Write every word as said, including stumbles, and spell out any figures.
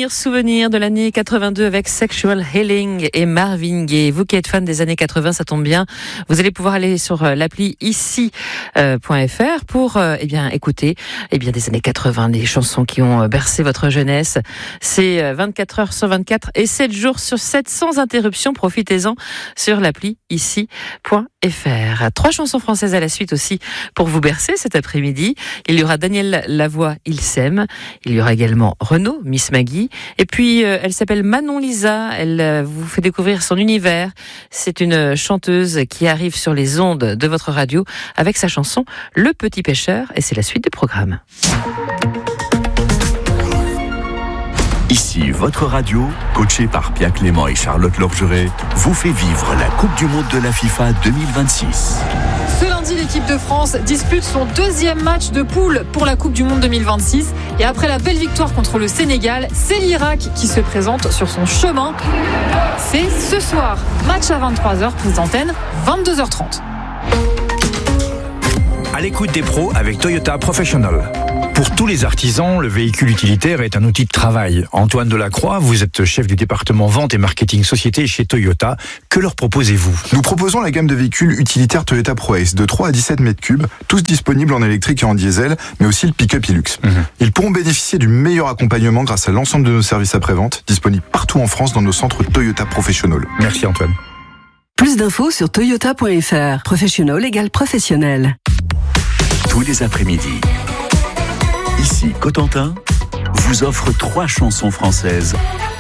Souvenirs, souvenirs de l'année quatre-vingt-deux avec Sexual Healing et Marvin Gaye. Vous qui êtes fan des années quatre-vingts, ça tombe bien. Vous allez pouvoir aller sur l'appli ici point f r pour euh, eh bien écouter eh bien des années quatre-vingts, des chansons qui ont bercé votre jeunesse. C'est vingt-quatre heures sur vingt-quatre et sept jours sur sept sans interruption. Profitez-en sur l'appli ici point f r. Trois chansons françaises à la suite aussi pour vous bercer cet après-midi. Il y aura Daniel Lavoie, Il s'aime. Il y aura également Renaud, Miss Maggie. Et puis, euh, elle s'appelle Manon Lisa. Elle euh, vous fait découvrir son univers. C'est une chanteuse qui arrive sur les ondes de votre radio avec sa chanson Le Petit Pêcheur. Et c'est la suite du programme. Ici, votre radio, coachée par Pierre Clément et Charlotte Lorgeret, vous fait vivre la Coupe du Monde de la FIFA deux mille vingt-six. Ce lundi, l'équipe de France dispute son deuxième match de poule pour la Coupe du Monde deux mille vingt-six. Et après la belle victoire contre le Sénégal, c'est l'Irak qui se présente sur son chemin. C'est ce soir, match à vingt-trois heures, prise d'antenne, vingt-deux heures trente. À l'écoute des pros avec Toyota Professional. Pour tous les artisans, le véhicule utilitaire est un outil de travail. Antoine Delacroix, vous êtes chef du département vente et marketing société chez Toyota. Que leur proposez-vous ? Nous proposons la gamme de véhicules utilitaires Toyota ProAce de trois à dix-sept mètres cubes, tous disponibles en électrique et en diesel, mais aussi le pick-up Hilux. Mmh. Ils pourront bénéficier du meilleur accompagnement grâce à l'ensemble de nos services après-vente, disponibles partout en France dans nos centres Toyota Professional. Merci Antoine. Plus d'infos sur toyota point f r. Professional égale professionnel. Tous les après-midi, ici Cotentin vous offre trois chansons françaises